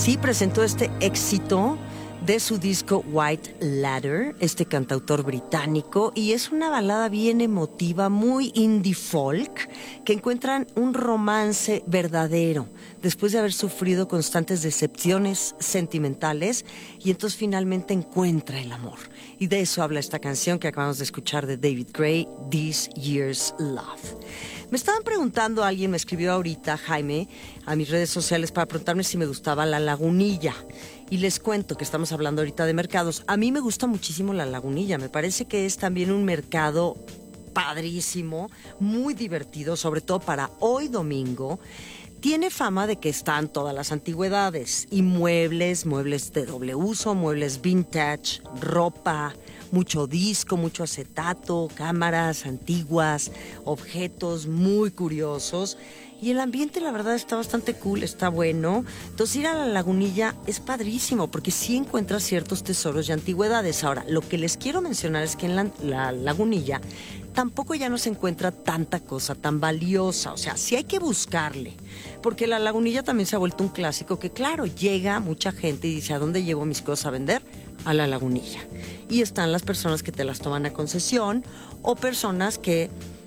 Sí, presentó este éxito de su disco White Ladder, este cantautor británico, y es una balada bien emotiva, muy indie folk, que encuentran un romance verdadero después de haber sufrido constantes decepciones sentimentales, y entonces finalmente encuentra el amor. Y de eso habla esta canción que acabamos de escuchar de David Gray, This Year's Love. Me estaban preguntando, alguien me escribió ahorita, Jaime, a mis redes sociales para preguntarme si me gustaba La Lagunilla. Y les cuento que estamos hablando ahorita de mercados. A mí me gusta muchísimo La Lagunilla. Me parece que es también un mercado padrísimo, muy divertido, sobre todo para hoy domingo. Tiene fama de que están todas las antigüedades y muebles de doble uso, muebles vintage, ropa, mucho disco, mucho acetato, cámaras antiguas, objetos muy curiosos. Y el ambiente, la verdad, está bastante cool, está bueno. Entonces, ir a La Lagunilla es padrísimo porque sí encuentras ciertos tesoros de antigüedades. Ahora, lo que les quiero mencionar es que en la Lagunilla tampoco ya no se encuentra tanta cosa tan valiosa. O sea, sí hay que buscarle. Porque La Lagunilla también se ha vuelto un clásico que, claro, llega mucha gente y dice, ¿a dónde llevo mis cosas a vender? A La Lagunilla. Y están las personas que te las toman a concesión o personas que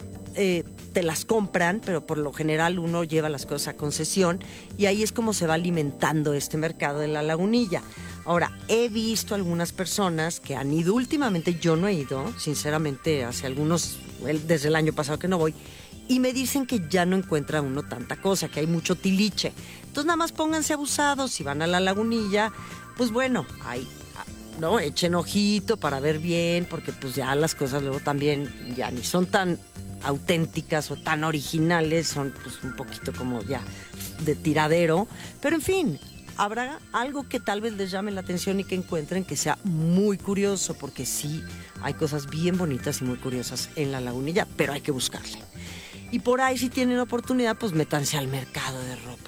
te las compran, pero por lo general uno lleva las cosas a concesión y ahí es como se va alimentando este mercado de La Lagunilla. Ahora, he visto algunas personas que han ido últimamente, yo no he ido, sinceramente, hace algunos, desde el año pasado que no voy, y me dicen que ya no encuentra uno tanta cosa, que hay mucho tiliche. Entonces nada más pónganse abusados, si van a La Lagunilla, pues bueno, ahí, ¿no? Echen ojito para ver bien, porque pues ya las cosas luego también ya ni son tan auténticas o tan originales, son pues un poquito como ya de tiradero, pero en fin, habrá algo que tal vez les llame la atención y que encuentren que sea muy curioso, porque sí, hay cosas bien bonitas y muy curiosas en La Lagunilla, pero hay que buscarle. Y por ahí, si tienen oportunidad, pues métanse al mercado de ropa.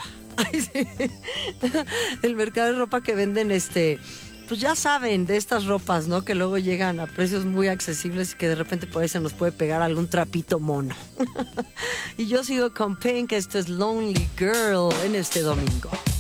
El mercado de ropa que venden pues ya saben, de estas ropas, ¿no? Que luego llegan a precios muy accesibles y que de repente por ahí se nos puede pegar algún trapito mono. Y yo sigo con Pink, esto es Lonely Girl en este domingo.